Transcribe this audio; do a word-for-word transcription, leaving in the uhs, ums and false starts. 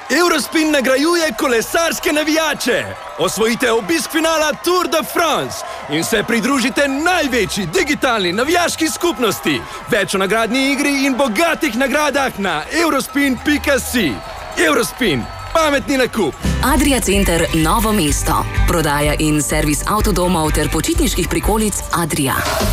Eurospin nagrajuje kolesarske navijače. Osvojite obisk finala Tour de France in se pridružite največji digitalni navijaški skupnosti. Več o nagradni igri in bogatih nagradah na eurospin pika si. Eurospin. Pametni nakup. Adria Center Novo mesto. Prodaja in servis avtodomov ter počitniških prikolic Adria.